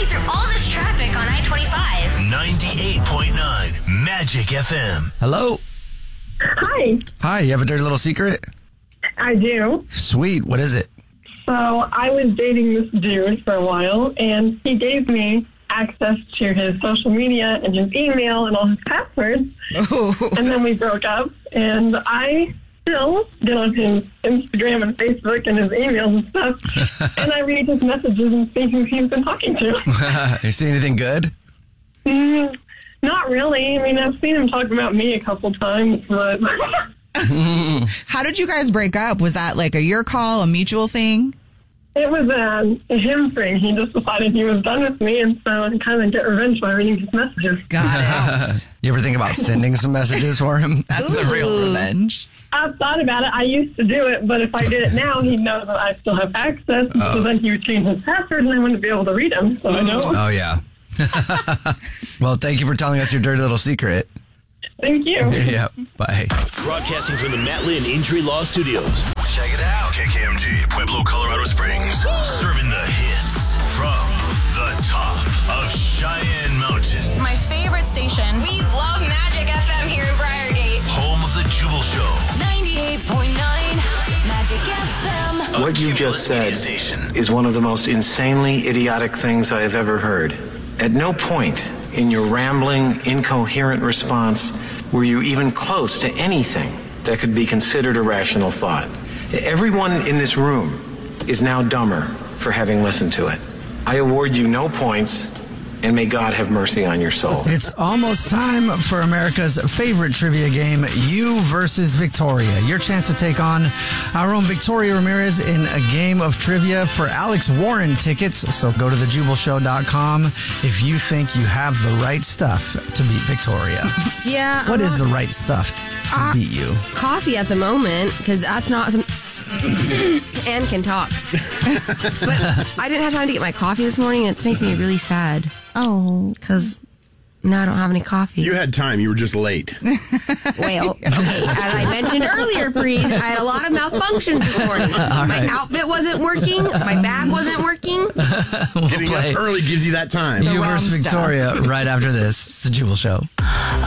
through all this traffic on I-25. 98.9 Magic FM. Hello. Hi. Hi, you have a dirty little secret? I do. Sweet. What is it? So I was dating this dude for a while, and he gave me access to his social media and his email and all his passwords. And then we broke up, and I still get on his Instagram and Facebook and his emails and stuff, and I read his messages and see who he's been talking to. You see anything good? Not really. I mean, I've seen him talk about me a couple times, but... How did you guys break up? Was that like a your call, a mutual thing? It was a him thing. He just decided he was done with me, and so I kind of get revenge by reading his messages. Got it. You ever think about sending some messages for him? That's the real revenge. I've thought about it. I used to do it, but if I did it now, he'd know that I still have access. So then he would change his password, and I wouldn't be able to read them. So I know. Oh, yeah. Well, thank you for telling us your dirty little secret. Thank you. Yeah, bye. Broadcasting from the Matt Lynn Injury Law Studios. Check it out. KKMG, Pueblo, Colorado Springs. Serving the hits from the top of Cheyenne Mountain. My favorite station. We love Magic FM here in Briargate. Home of the Jubal Show. 98.9 Magic FM. What you just said is one of the most insanely idiotic things I have ever heard. At no point in your rambling, incoherent response were you even close to anything that could be considered a rational thought. Everyone in this room is now dumber for having listened to it. I award you no points, and may God have mercy on your soul. It's almost time for America's favorite trivia game, You versus Victoria. Your chance to take on our own Victoria Ramirez in a game of trivia for Alex Warren tickets. So go to thejubalshow.com if you think you have the right stuff to beat Victoria. Yeah. What is the right stuff to beat you? Coffee at the moment, because that's not some... Anne can talk. But I didn't have time to get my coffee this morning, and it's making me really sad. Oh. Because now I don't have any coffee. You had time. You were just late. Well, okay. As I mentioned earlier, Breeze, I had a lot of malfunctions this morning. My outfit wasn't working. My bag wasn't working. Getting up early gives you that time. You versus Victoria right after this. It's the Jubal Show.